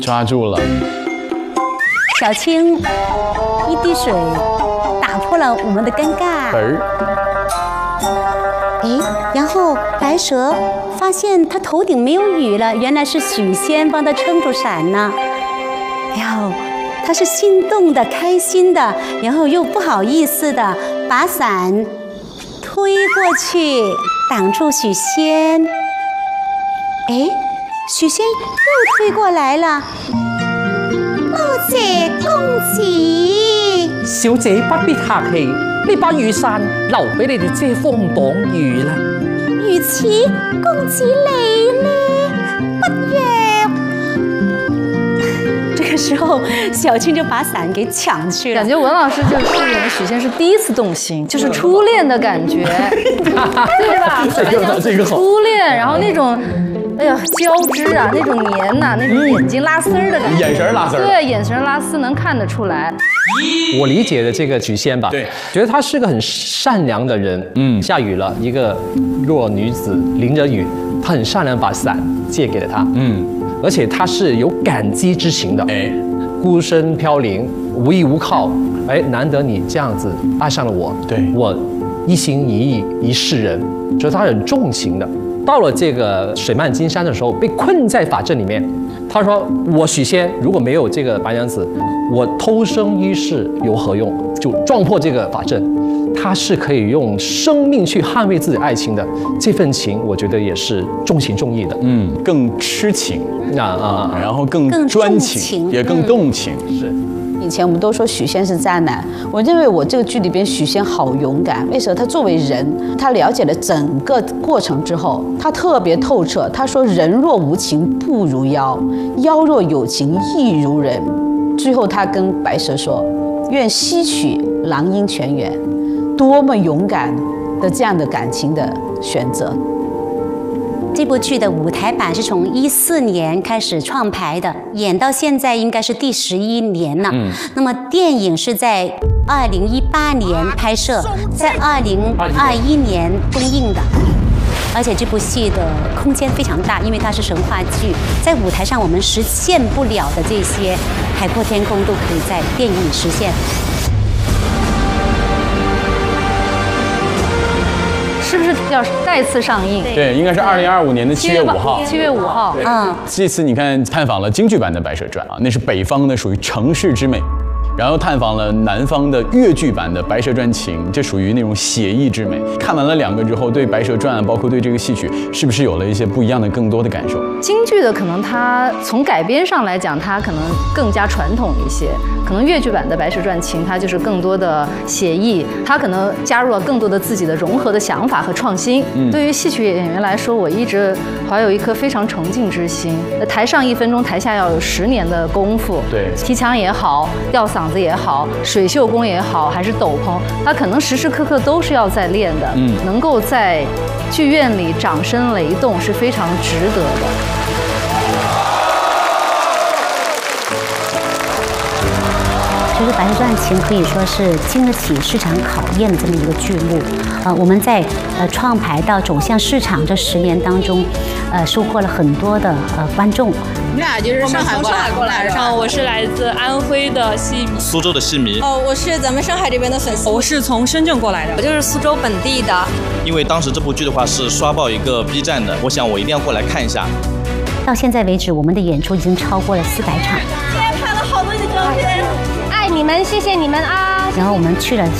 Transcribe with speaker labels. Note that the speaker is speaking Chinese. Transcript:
Speaker 1: 抓住了。
Speaker 2: 小青一滴水打破了我们的尴尬。然后白蛇发现他头顶没有雨了，原来是许仙帮他撑住伞呢。他是心动的、开心的，然后又不好意思的把伞推过去挡住许仙。许仙又推过来了。多谢公子，
Speaker 3: 小姐不必客氣，呢把雨傘留俾你哋遮風擋雨啦。
Speaker 2: 與此公子你呢？不若。这个时候，小青就把伞给抢去了。
Speaker 4: 感觉文老师这个饰演的许仙是第一次动心，就是初恋的感觉，对吧？
Speaker 1: 这个好。
Speaker 4: 初恋，然后那种。哎呀，交织啊，那种黏呐，那种眼睛拉丝儿的感觉，
Speaker 1: 眼神拉丝儿，
Speaker 4: 对，眼神拉丝能看得出来。
Speaker 5: 我理解的这个许仙吧，
Speaker 1: 对，
Speaker 5: 觉得他是个很善良的人。下雨了，一个弱女子淋着雨，她很善良，把伞借给了他。而且他是有感激之情的。孤身飘零，无依无靠，难得你这样子爱上了我，
Speaker 1: 对
Speaker 5: 我一心一意一世人，所以他很重情的。到了这个水漫金山的时候，被困在法阵里面。他说：“我许仙如果没有这个白娘子，我偷生于世有何用？”就撞破这个法阵，他是可以用生命去捍卫自己的爱情的。这份情，我觉得也是重情重义的。
Speaker 1: 更痴情然后更专情，也更动情。是。
Speaker 2: 以前我们都说许仙是渣男，我认为我这个剧里边许仙好勇敢。为什么？他作为人，他了解了整个过程之后，他特别透彻。他说：“人若无情不如妖，妖若有情亦如人。”最后他跟白蛇说：“愿吸取狼鹰泉源。”多么勇敢的这样的感情的选择。这部剧的舞台版是从14年开始创排的，演到现在应该是第11年了。那么电影是在2018年拍摄，在2021年公映的。而且这部戏的空间非常大，因为它是神话剧，在舞台上我们实现不了的这些海阔天空都可以在电影里实现。
Speaker 4: 是不是要再次上映？
Speaker 1: 对，应该是2025年的7月5号。
Speaker 4: 7月5号。
Speaker 1: 这次你看探访了京剧版的《白蛇传》啊，那是北方的属于城市之美。然后探访了南方的粤剧版的《白蛇传情》，这属于那种写意之美。看完了2个之后，对《白蛇传》包括对这个戏曲，是不是有了一些不一样的、更多的感受？
Speaker 4: 京剧的可能它从改编上来讲，它可能更加传统一些。可能粤剧版的《白蛇传情》，它就是更多的写意，它可能加入了更多的自己的融合的想法和创新。对于戏曲演员来说，我一直怀有一颗非常崇敬之心。台上1分钟，台下要有10年的功夫。
Speaker 1: 对，
Speaker 4: 提腔也好，吊嗓子也好，水袖功也好，还是斗篷，它可能时时刻刻都是要在练的。能够在剧院里掌声雷动是非常值得的。
Speaker 2: 其实《白蛇传情》可以说是经得起市场考验的这么一个剧目。我们在创排到走向市场这10年当中，收获了很多的观众。
Speaker 6: 你俩就是上海过来的。
Speaker 7: 我是来自安徽的戏迷，
Speaker 8: 苏州的戏迷。
Speaker 6: 我是咱们上海这边的粉丝。
Speaker 7: 我是从深圳过来的，
Speaker 6: 我就是苏州本地的。
Speaker 8: 因为当时这部剧的话是刷爆一个 B 站的，我想我一定要过来看一下。
Speaker 2: 到现在为止，我们的演出已经超过了400场。
Speaker 6: 今天拍了好多你的照片。
Speaker 4: 爱你们，谢谢你们啊！
Speaker 2: 然后我们去了